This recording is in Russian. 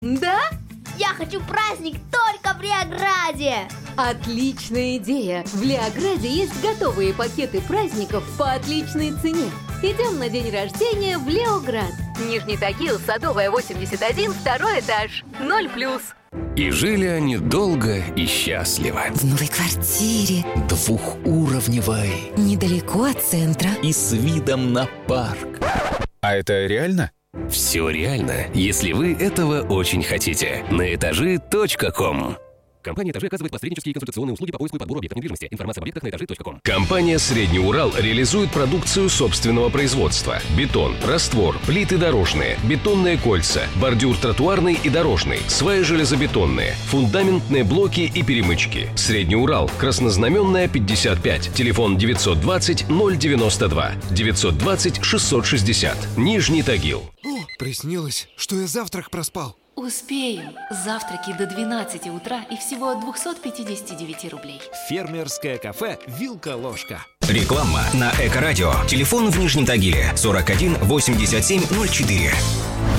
Да? Я хочу праздник только в Леограде. Отличная идея! В Леограде есть готовые пакеты праздников по отличной цене. Идем на день рождения в Леоград. Нижний Тагил, Садовая, 81, второй этаж. 0+. И жили они долго и счастливо. В новой квартире, двухуровневой, недалеко от центра и с видом на парк. А это реально? Все реально, если вы этого очень хотите. На этажи.ком. Компания «Этажи» оказывает посреднические консультационные услуги по поиску и подбору объектов недвижимости. Информация об объектах на этажи.ком. Компания «Средний Урал» реализует продукцию собственного производства. Бетон, раствор, плиты дорожные, бетонные кольца, бордюр тротуарный и дорожный, сваи железобетонные, фундаментные блоки и перемычки. «Средний Урал», Краснознаменная, 55, телефон 920 092, 920 660, Нижний Тагил. О, приснилось, что я завтрак проспал. Успеем. Завтраки до 12 утра и всего от 259 рублей. Фермерское кафе «Вилка-ложка». Реклама на Эко-радио. Телефон в Нижнем Тагиле 41 87 04.